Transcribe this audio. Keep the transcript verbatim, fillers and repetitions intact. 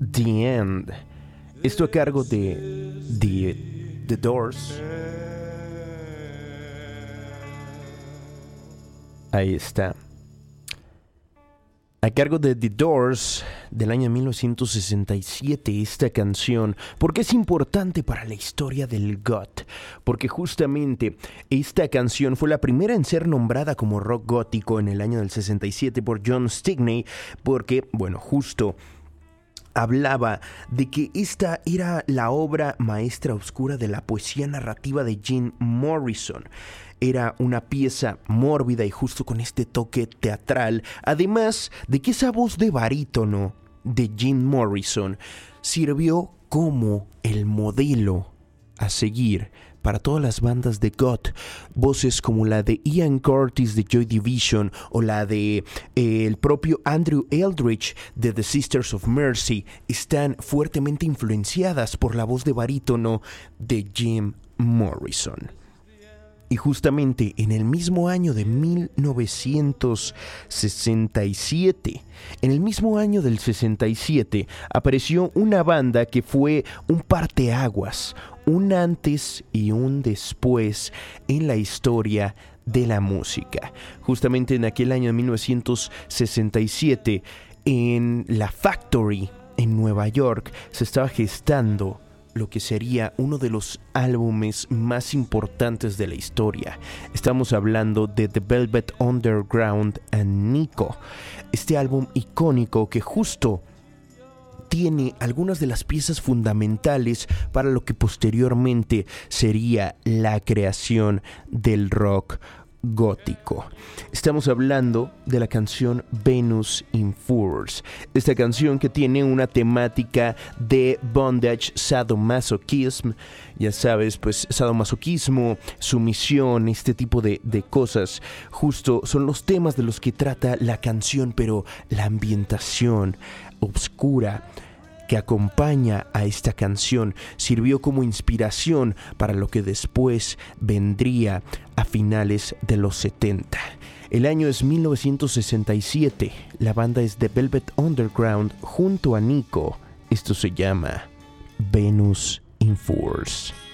The End. Esto a cargo de The, The Doors. Ahí está. A cargo de The Doors, del año mil novecientos sesenta y siete, esta canción. ¿Por qué es importante para la historia del goth? Porque justamente esta canción fue la primera en ser nombrada como rock gótico en el año del sesenta y siete por John Stigney, porque, bueno, justo hablaba de que esta era la obra maestra oscura de la poesía narrativa de Jim Morrison. Era una pieza mórbida y justo con este toque teatral, además de que esa voz de barítono de Jim Morrison sirvió como el modelo a seguir para todas las bandas de goth. Voces como la de Ian Curtis de Joy Division o la de eh, el propio Andrew Eldritch de The Sisters of Mercy están fuertemente influenciadas por la voz de barítono de Jim Morrison. Y justamente en el mismo año de mil novecientos sesenta y siete, en el mismo año del sesenta y siete, apareció una banda que fue un parteaguas, un antes y un después en la historia de la música. Justamente en aquel año de mil novecientos sesenta y siete, en la Factory, en Nueva York, se estaba gestando lo que sería uno de los álbumes más importantes de la historia. Estamos hablando de The Velvet Underground and Nico. Este álbum icónico que justo tiene algunas de las piezas fundamentales para lo que posteriormente sería la creación del rock gótico. Estamos hablando de la canción Venus in Furs. Esta canción que tiene una temática de bondage, sadomasochismo, ya sabes, pues sadomasoquismo, sumisión, este tipo de, de cosas. Justo son los temas de los que trata la canción, pero la ambientación obscura que acompaña a esta canción sirvió como inspiración para lo que después vendría a finales de los setenta. El año es mil novecientos sesenta y siete, la banda es The Velvet Underground junto a Nico. Esto se llama Venus in Furs.